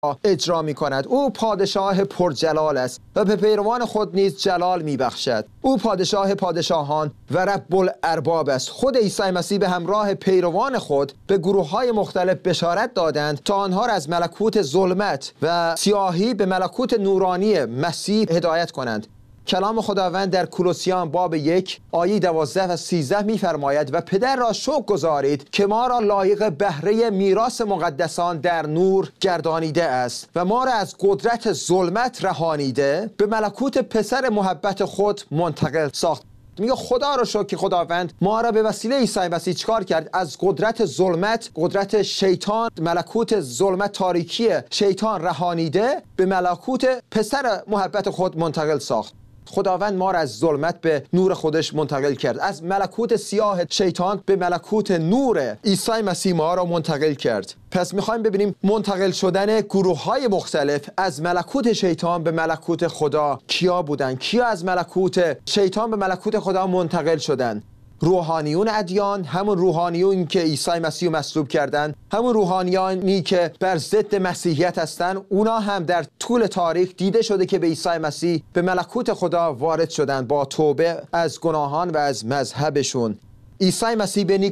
اجرا می کند. او پادشاه پرجلال است و به پیروان خود نیز جلال می بخشد. او پادشاه پادشاهان و رب الارباب است. خود عیسی مسیح به همراه پیروان خود به گروه‌های مختلف بشارت دادند تا آنها را از ملکوت ظلمت و سیاهی به ملکوت نورانی مسیح هدایت کنند. کلام خداوند در کولوسیان باب 1 آیه 12 و 13 می‌فرماید و پدر را شکر گزارید که ما را لایق بهره میراث مقدسان در نور گردانیده است و ما را از قدرت ظلمت رهانیده به ملکوت پسر محبت خود منتقل ساخت. میگه خدا رو شکر که خداوند ما را به وسیله عیسی مسیح چیکار کرد؟ از قدرت ظلمت، قدرت شیطان، ملکوت ظلمت تاریکی شیطان رهانیده به ملکوت پسر محبت خود منتقل ساخت. خداوند ما را از ظلمت به نور خودش منتقل کرد. از ملکوت سیاه شیطان به ملکوت نور عیسی مسیح ما را منتقل کرد. پس میخوایم ببینیم منتقل شدن گروه‌های مختلف از ملکوت شیطان به ملکوت خدا کیا بودن؟ کیا از ملکوت شیطان به ملکوت خدا منتقل شدن؟ روحانیون ادیان، همون روحانیون که عیسی مسیح رو مصلوب کردن، همون روحانیانی که بر ضد مسیحیت هستن، اونا هم در طول تاریخ دیده شده که به عیسی مسیح به ملکوت خدا وارد شدن با توبه از گناهان و از مذهبشون. عیسی مسیح به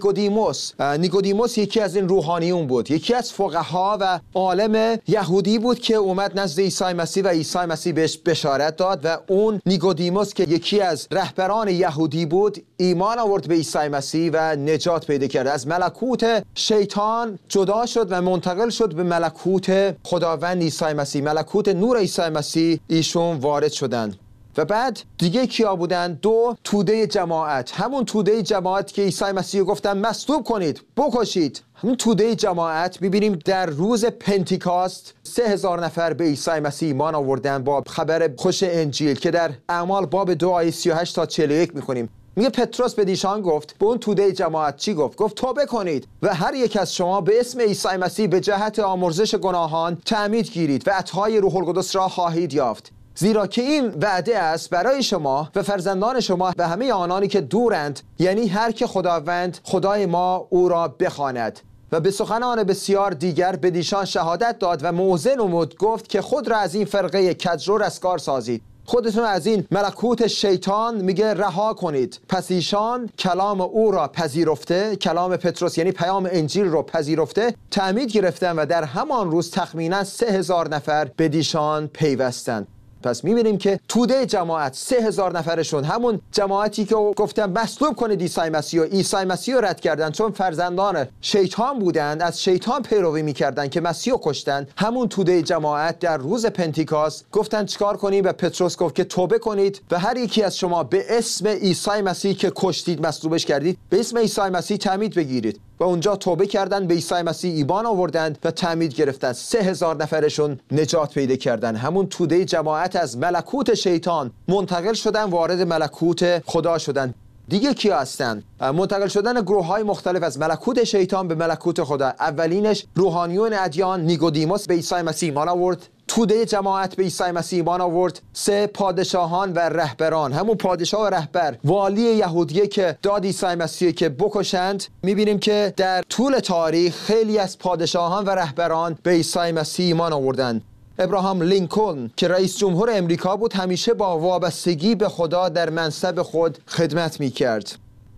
نیکودیموس یکی از این روحانیون بود، یکی از فقها و عالم یهودی بود که اومد نزد عیسی مسیح و عیسی مسیح بهش بشارت داد و اون نیکودیموس که یکی از رهبران یهودی بود ایمان آورد به عیسی مسیح و نجات پیدا کرد. از ملکوت شیطان جدا شد و منتقل شد به ملکوت خداوند عیسی مسیح، ملکوت نور عیسی مسیح ایشون وارد شدند. و بعد دیگه کیا بودن؟ 2 توده جماعت، همون توده جماعت که عیسی مسیح گفتن مصلوب کنید، بکشید. همون توده جماعت می‌بینیم در روز پنتیکاست 3000 نفر به عیسی مسیح ایمان آوردن با خبر خوش انجیل که در اعمال باب 2 آیه 38 تا 41 می‌خونیم. میگه پتروس به دیشان گفت، به اون توده جماعت چی گفت؟ گفت توبه کنید و هر یک از شما به اسم عیسی مسیح به جهت آمرزش گناهان تعمید گیرید و عطای روح القدس را خواهید یافت. زیرا که این وعده است برای شما و فرزندان شما و همه آنانی که دورند، یعنی هر که خداوند خدای ما او را بخواند. و به سخنان بسیار دیگر به دیشان شهادت داد و موعظه نمود، گفت که خود را از این فرقه کجرو رستگار سازید، خودتون از این ملکوت شیطان میگه رها کنید. پس ایشان کلام او را پذیرفته، کلام پتروس یعنی پیام انجیل رو پذیرفته، تعمید گرفتن و در همان روز تخمینا 3000 نفر به دیشان پیوستند. پس می‌بینیم که توده جماعت 3000 نفرشون همون جماعتی که گفتن مصلوب کنید عیسی مسیح، و عیسی مسیح رو رد کردن چون فرزندان شیطان بودند، از شیطان پیروی می‌کردن که مسیح رو کشتن. همون توده جماعت در روز پنتیکاست گفتن چیکار کنیم؟ و پتروس گفت که توبه کنید و هر یکی از شما به اسم عیسی مسیح که کشتید، مصلوبش کردید، به اسم عیسی مسیح تعمید بگیرید. و اونجا توبه کردن، به عیسی مسیح ایمان آوردند و تعمید گرفتند. 3000 نفرشون نجات پیدا کردن. همون توده جماعت از ملکوت شیطان منتقل شدن، وارد ملکوت خدا شدن. دیگه کیا هستن؟ منتقل شدن گروه‌های مختلف از ملکوت شیطان به ملکوت خدا. اولینش روحانیون ادیان، نیکودیموس به عیسی مسیح ایمان آورد. توده جماعت به عیسی مسیح ایمان آورد. 3 پادشاهان و رهبران، همون پادشاه و رهبر والی یهودیه که داد عیسی مسیح که بکشند. می‌بینیم که در طول تاریخ خیلی از پادشاهان و رهبران به عیسی مسیح ایمان آوردند. ابراهام لینکلن که رئیس جمهور امریکا بود همیشه با وابستگی به خدا در منصب خود خدمت می‌کرد.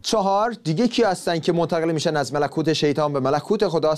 4 دیگه کی هستن که منتقل میشن از ملکوت شیطان به ملکوت خدا؟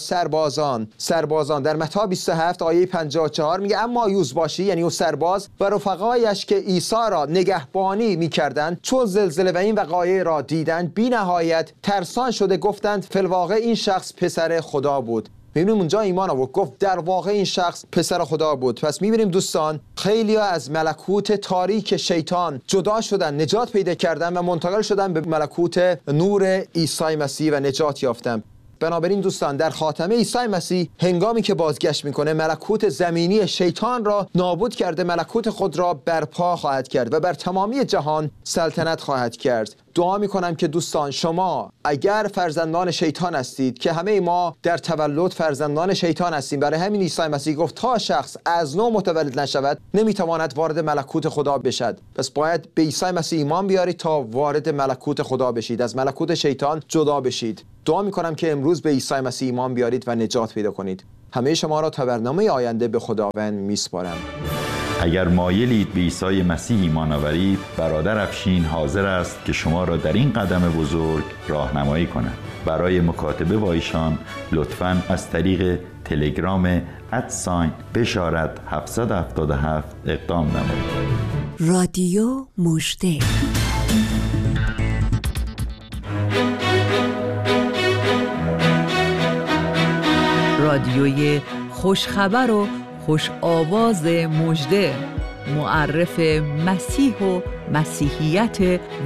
سربازان در متی 27 آیه 54 میگه اما یوزباشی یعنی اون سرباز و رفقایش که عیسی را نگهبانی میکردند چون زلزله و این وقایع را دیدند بی نهایت ترسان شده گفتند فی الواقع این شخص پسر خدا بود. میبینیم اونجا ایمان آورد، گفت در واقع این شخص پسر خدا بود. پس میبینیم دوستان خیلی از ملکوت تاریک شیطان جدا شدن، نجات پیدا کردن و منتقل شدن به ملکوت نور عیسی مسیح و نجات یافتن. بنابراین دوستان در خاتمه عیسی مسیح هنگامی که بازگشت میکنه ملکوت زمینی شیطان را نابود کرده، ملکوت خود را برپا خواهد کرد و بر تمامی جهان سلطنت خواهد کرد. دعا میکنم که دوستان شما اگر فرزندان شیطان هستید، که همه ما در تولد فرزندان شیطان هستیم، برای همین عیسی مسیح گفت تا شخص از نو متولد نشود نمیتواند وارد ملکوت خدا بشد. پس باید به عیسی مسیح ایمان بیارید تا وارد ملکوت خدا بشید، از ملکوت شیطان جدا بشید. دعا میکنم که امروز به عیسی مسیح ایمان بیارید و نجات پیدا کنید. همه شما را تا برنامه آینده به خداوند میسپارم. اگر مایلید به عیسی مسیح ایمان آورید، برادر افشین حاضر است که شما را در این قدم بزرگ راهنمایی کند. برای مکاتبه با ایشان لطفاً از طریق تلگرام @بشارت 777 اقدام نمایید. رادیو مژده. رادیوی خوشخبر و خوش آواز مژده، معرف مسیح و مسیحیت